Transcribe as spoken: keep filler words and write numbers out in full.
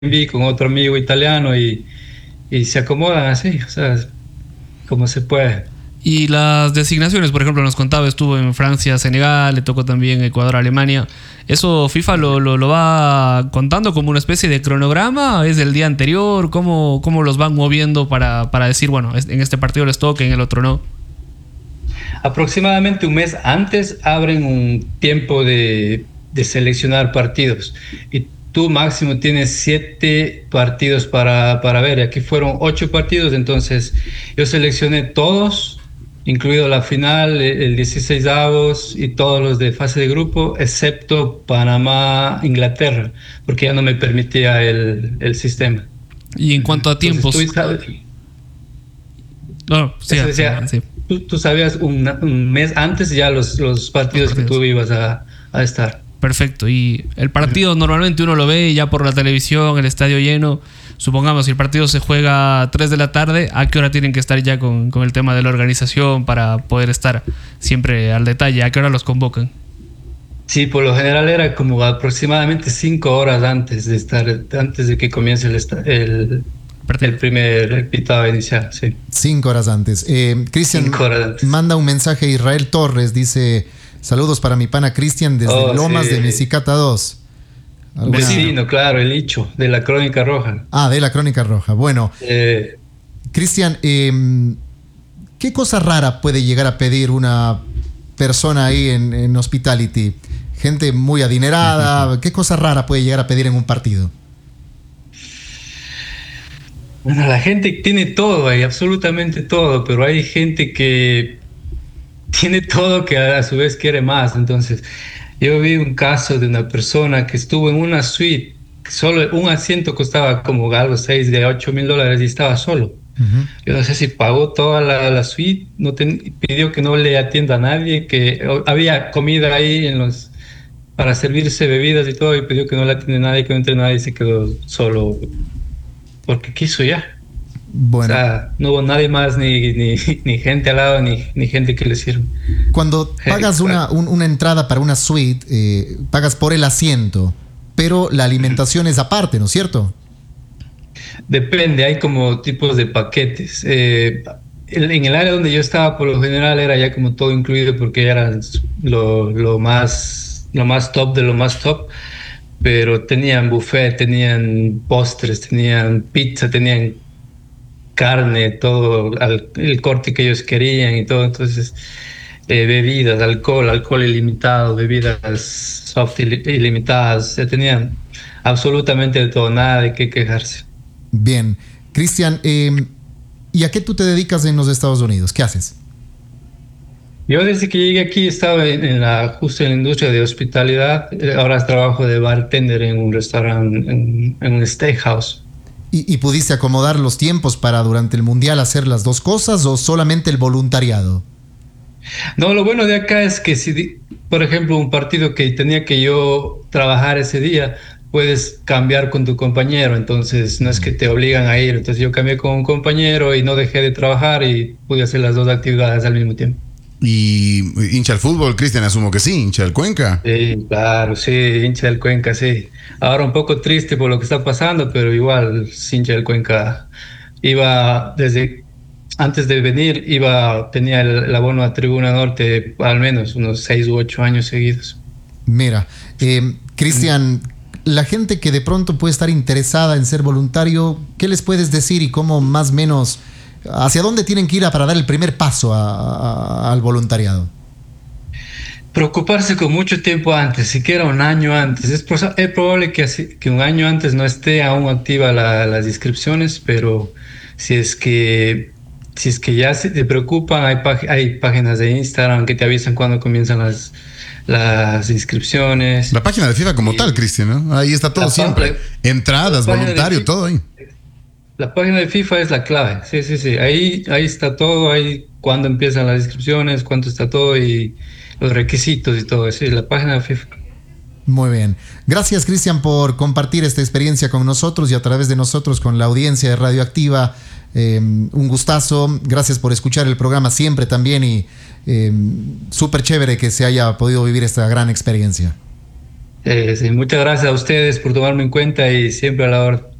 con otro amigo italiano y, y se acomodan así, o sea, como se puede. Y las designaciones, por ejemplo, nos contaba, estuvo en Francia, Senegal, le tocó también Ecuador, Alemania. ¿Eso FIFA lo, lo, lo va contando como una especie de cronograma? ¿Es del día anterior? ¿Cómo, cómo los van moviendo para, para decir, bueno, en este partido les toca, en el otro no? Aproximadamente un mes antes abren un tiempo de, de seleccionar partidos y tú máximo tienes siete partidos para, para ver. Aquí fueron ocho partidos, entonces yo seleccioné todos, incluido la final, el dieciseisavos y todos los de fase de grupo, excepto Panamá, Inglaterra, porque ya no me permitía el, el sistema. Y en cuanto a tiempos... Entonces, tú sabes, no, sí, eso decía, sí. Tú, tú sabías un, un mes antes ya los, los, partidos, los partidos que tú ibas a, a estar. Perfecto. Y el partido normalmente uno lo ve ya por la televisión, el estadio lleno. Supongamos, si el partido se juega a tres de la tarde, ¿a qué hora tienen que estar ya con, con el tema de la organización para poder estar siempre al detalle? ¿A qué hora los convocan? Sí, por lo general era como aproximadamente cinco horas antes de estar, antes de que comience el, el, el primer pitado inicial. Sí. Cinco horas antes. Eh, Cristian manda un mensaje a Israel Torres, dice: saludos para mi pana Cristian desde oh, Lomas sí. de Misicata dos. ¿Alguna? Vecino, claro, el Icho, de la Crónica Roja. Ah, de la Crónica Roja. Bueno, eh, Cristian, eh, ¿qué cosa rara puede llegar a pedir una persona ahí en, en Hospitality? Gente muy adinerada, ¿qué cosa rara puede llegar a pedir en un partido? Bueno, la gente tiene todo ahí, absolutamente todo, pero hay gente que tiene todo que a su vez quiere más. Entonces, yo vi un caso de una persona que estuvo en una suite, solo un asiento costaba como algo seis de ocho mil dólares y estaba solo. Uh-huh. Yo no sé si pagó toda la, la suite, no ten, pidió que no le atienda a nadie, que había comida ahí en los para servirse bebidas y todo, y pidió que no le atienda a nadie, que no entre nadie, y se quedó solo porque quiso ya. Bueno. O sea, no hubo nadie más, ni, ni, ni gente al lado, ni, ni gente que le sirva. Cuando pagas una, un, una entrada para una suite, eh, pagas por el asiento, pero la alimentación es aparte, ¿no es cierto? Depende, hay como tipos de paquetes. Eh, en el área donde yo estaba, por lo general, era ya como todo incluido porque era lo, lo, más, lo más top de lo más top. Pero tenían buffet, tenían postres, tenían pizza, tenían carne, todo al, el corte que ellos querían y todo. Entonces, eh, bebidas, alcohol, alcohol ilimitado, bebidas soft ilimitadas, ya tenían absolutamente de todo, nada de qué quejarse. Bien, Cristian, eh, ¿y a qué tú te dedicas en los Estados Unidos? ¿Qué haces? Yo desde que llegué aquí estaba en, en la, justo en la industria de hospitalidad. Ahora trabajo de bartender en un restaurante, en, en un steakhouse. ¿Y, ¿Y pudiste acomodar los tiempos para durante el Mundial hacer las dos cosas o solamente el voluntariado? No, lo bueno de acá es que si, por ejemplo, un partido que tenía que yo trabajar ese día, puedes cambiar con tu compañero, entonces no es que te obligan a ir. Entonces yo cambié con un compañero y no dejé de trabajar y pude hacer las dos actividades al mismo tiempo. ¿Y hincha el fútbol, Cristian? Asumo que sí, hincha del Cuenca. Sí, claro, sí, hincha del Cuenca, sí. Ahora un poco triste por lo que está pasando, pero igual, hincha del Cuenca. Iba desde antes de venir, iba tenía el, el abono a Tribuna Norte al menos unos seis u ocho años seguidos. Mira, eh, Cristian, la gente que de pronto puede estar interesada en ser voluntario, ¿qué les puedes decir y cómo más o menos... ¿Hacia dónde tienen que ir a para dar el primer paso a, a, al voluntariado? Preocuparse con mucho tiempo antes, siquiera un año antes. Es, es probable que, así, que un año antes no esté aún activa la, las inscripciones, pero si es que, si es que ya se te preocupan, hay, hay páginas de Instagram que te avisan cuando comienzan las, las inscripciones. La página de FIFA como y, tal, Cristian, ¿no? Ahí está todo siempre. Entradas, voluntario, todo ahí. La página de FIFA es la clave, sí, sí, sí, ahí, ahí está todo, ahí cuándo empiezan las inscripciones, cuánto está todo y los requisitos y todo eso, sí, la página de FIFA. Muy bien, gracias Cristian por compartir esta experiencia con nosotros y a través de nosotros con la audiencia de Radioactiva, eh, un gustazo, gracias por escuchar el programa siempre también y eh, súper chévere que se haya podido vivir esta gran experiencia. Eh, sí, muchas gracias a ustedes por tomarme en cuenta y siempre a la hora.